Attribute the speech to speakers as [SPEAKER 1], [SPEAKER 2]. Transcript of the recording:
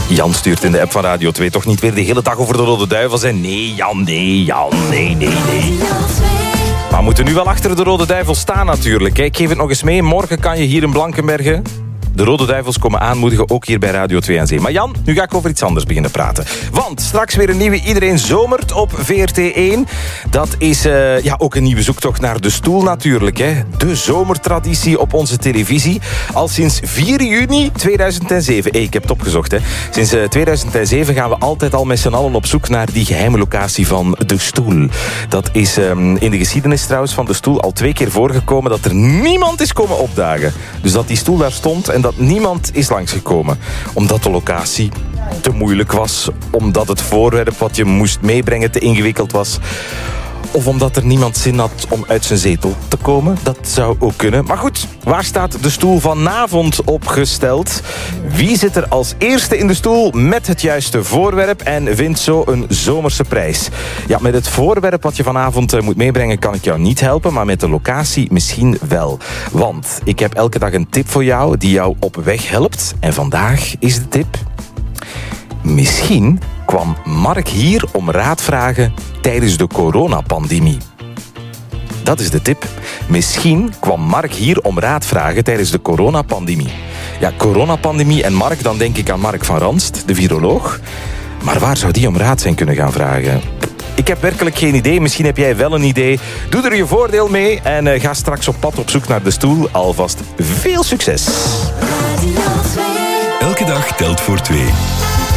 [SPEAKER 1] Jan stuurt in de app van Radio 2 toch niet weer de hele dag over de Rode Duivels. En nee, Jan, nee. Maar we moeten nu wel achter de Rode Duivels staan natuurlijk. Ik geef het nog eens mee. Morgen kan je hier in Blankenberge de Rode Duivels komen aanmoedigen, ook hier bij Radio 2 aan Zee. Maar Jan, nu ga ik over iets anders beginnen praten. Want straks weer een nieuwe Iedereen Zomert op VRT1. Dat is ook een nieuwe zoektocht naar de stoel natuurlijk. Hè. De zomertraditie op onze televisie. Al sinds 4 juni 2007. Ik heb het opgezocht. Hè. Sinds 2007 gaan we altijd al met z'n allen op zoek naar die geheime locatie van de stoel. Dat is in de geschiedenis trouwens van de stoel al 2 keer voorgekomen dat er niemand is komen opdagen. Dus dat die stoel daar stond en dat niemand is langsgekomen. Omdat de locatie te moeilijk was. Omdat het voorwerp wat je moest meebrengen te ingewikkeld was. Of omdat er niemand zin had om uit zijn zetel te komen. Dat zou ook kunnen. Maar goed, waar staat de stoel vanavond opgesteld? Wie zit er als eerste in de stoel met het juiste voorwerp en wint zo een zomerse prijs? Ja, met het voorwerp wat je vanavond moet meebrengen kan ik jou niet helpen, maar met de locatie misschien wel. Want ik heb elke dag een tip voor jou die jou op weg helpt. En vandaag is de tip: misschien kwam Mark hier om raad vragen tijdens de coronapandemie. Dat is de tip. Misschien kwam Mark hier om raad vragen tijdens de coronapandemie. Ja, coronapandemie en Mark, dan denk ik aan Mark van Ranst, de viroloog. Maar waar zou die om raad zijn kunnen gaan vragen? Ik heb werkelijk geen idee. Misschien heb jij wel een idee. Doe er je voordeel mee en ga straks op pad op zoek naar de stoel. Alvast veel succes.
[SPEAKER 2] Elke dag telt voor 2.